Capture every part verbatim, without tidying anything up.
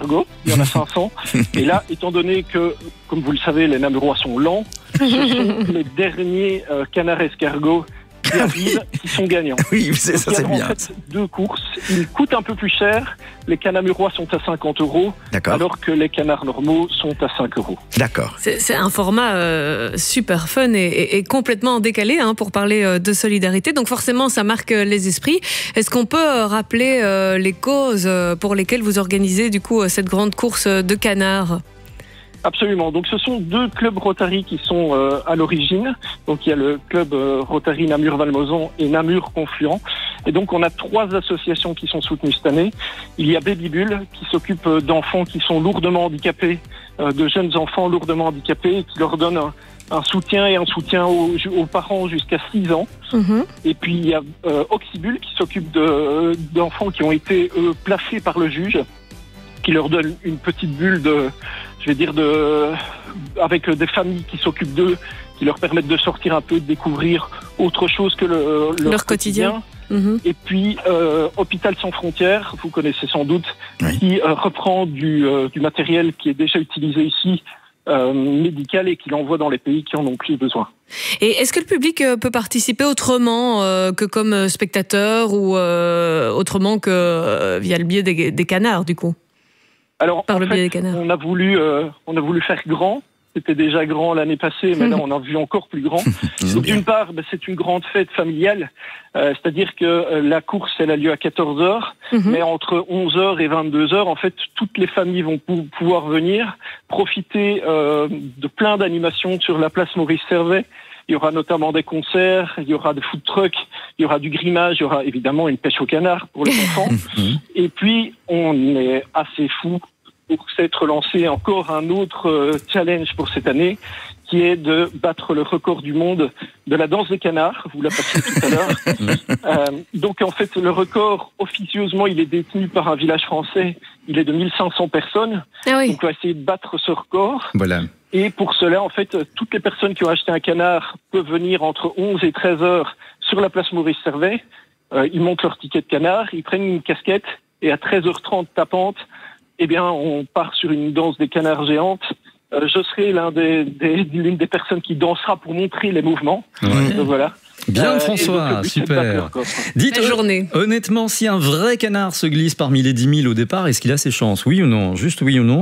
escargots, il y en a cinq cents. Et là, étant donné que, comme vous le savez, les namurois sont lents, ce sont les derniers euh, canards escargots qui arrivent, qui sont gagnants. Oui, c'est, ça, Donc, il y c'est a bien. en fait deux courses. Ils coûtent un peu plus cher. Les canards namurois sont à cinquante euros, D'accord. alors que les canards normaux sont à cinq euros. D'accord. C'est, c'est un format euh, super fun et, et, et complètement décalé hein, pour parler euh, de solidarité. Donc forcément, ça marque euh, les esprits. Est-ce qu'on peut euh, rappeler euh, les causes euh, pour lesquelles vous organisez du coup euh, cette grande course de canards ? Absolument. Donc, ce sont deux clubs Rotary qui sont euh, à l'origine. Donc, il y a le club euh, Rotary Namur-Valmozan et Namur-Confluent. Et donc, on a trois associations qui sont soutenues cette année. Il y a Baby Bull qui s'occupe d'enfants qui sont lourdement handicapés, euh, de jeunes enfants lourdement handicapés, et qui leur donne un, un soutien et un soutien aux, aux parents jusqu'à six ans. Mmh. Et puis, il y a euh, Oxybul qui s'occupe de, d'enfants qui ont été eux, placés par le juge, qui leur donne une petite bulle de, je vais dire, de, avec des familles qui s'occupent d'eux, qui leur permettent de sortir un peu, de découvrir autre chose que le, leur, leur quotidien. quotidien. Mmh. Et puis, euh, Hôpital Sans Frontières, vous connaissez sans doute, oui. qui euh, reprend du, euh, du matériel qui est déjà utilisé ici, euh, médical, et qui l'envoie dans les pays qui en ont plus besoin. Et est-ce que le public peut participer autrement euh, que comme spectateur ou euh, autrement que euh, via le biais des, des canards, du coup ? Alors, Par en le fait, biais des canards. on a voulu, euh, on a voulu faire grand. C'était déjà grand l'année passée, mais là, on a vu encore plus grand. Donc, d'une part, ben, c'est une grande fête familiale, euh, c'est-à-dire que euh, la course, elle a lieu à quatorze heures, mm-hmm. mais entre onze heures et vingt-deux heures, en fait, toutes les familles vont pou- pouvoir venir profiter euh, de plein d'animations sur la place Maurice Servet. Il y aura notamment des concerts, il y aura des food trucks, il y aura du grimage, il y aura évidemment une pêche au canard pour les enfants. Et puis, on est assez fou pour s'être lancé encore un autre euh, challenge pour cette année, qui est de battre le record du monde de la danse des canards. Vous l'avez passé tout à l'heure. euh, donc, en fait, le record, officieusement, il est détenu par un village français. Il est de mille cinq cents personnes. Ah oui. Donc, on va essayer de battre ce record. Voilà. Et pour cela, en fait, toutes les personnes qui ont acheté un canard peuvent venir entre onze et treize heures sur la place Maurice Servet. Euh, ils montent leur ticket de canard, ils prennent une casquette, et à treize heures trente tapante, eh bien, on part sur une danse des canards géantes. Euh, je serai l'un des, des, l'une des personnes qui dansera pour montrer les mouvements. Ouais. Donc, voilà. Bien, euh, François, donc, super. Dites, la journée. Honnêtement, si un vrai canard se glisse parmi les dix mille au départ, est-ce qu'il a ses chances ? Oui ou non ? Juste oui ou non ?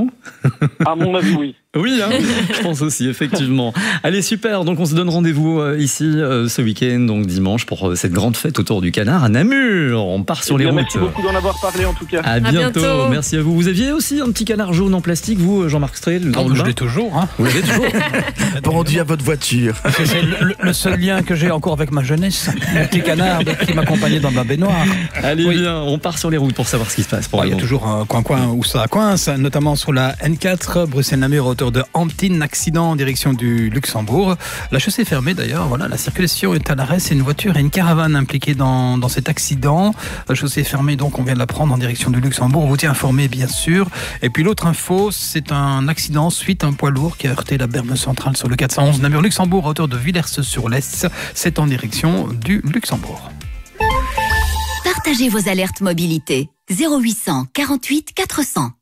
À mon avis, oui. Oui, hein, je pense aussi, effectivement. Allez, super. Donc, on se donne rendez-vous euh, ici euh, ce week-end, donc dimanche, pour euh, cette grande fête autour du canard à Namur. On part sur eh bien, les merci routes. Merci beaucoup d'en avoir parlé, en tout cas. À bientôt. à bientôt. Merci à vous. Vous aviez aussi un petit canard jaune en plastique, vous, Jean-Marc Strel ? Non, je l'ai toujours. Hein. Vous l'avez toujours pendu à votre voiture. C'est, c'est le, le seul lien que j'ai encore avec ma jeunesse. Le petit canard qui m'accompagnait dans ma baignoire. Allez, oui. bien, on part sur les routes pour savoir ce qui se passe. Il ah, y a toujours un coin-coin où ça coince, notamment sur la N quatre, Bruxelles-Namur, à hauteur de Hamptine. Accident en direction du Luxembourg. La chaussée est fermée d'ailleurs. Voilà, la circulation est à l'arrêt. C'est une voiture et une caravane impliquée dans, dans cet accident. La chaussée est fermée, donc on vient de la prendre en direction du Luxembourg. On vous tient informé, bien sûr. Et puis l'autre info, c'est un accident suite à un poids lourd qui a heurté la berme centrale sur le quatre cent onze Namur-Luxembourg à hauteur de Villers-sur-Lez. C'est en direction du Luxembourg. Partagez vos alertes mobilité. zéro huit cent quarante-huit quatre cents.